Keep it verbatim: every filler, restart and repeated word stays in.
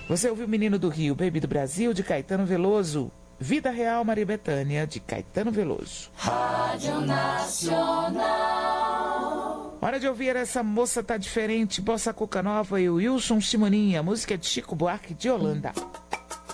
Você ouviu Menino do Rio, Baby do Brasil, de Caetano Veloso. Vida Real, Maria Bethânia, de Caetano Veloso. Rádio Nacional. Hora de ouvir Essa Moça Tá Diferente, Bossa Cuca Nova e o Wilson Simoninha. Música de Chico Buarque de Holanda.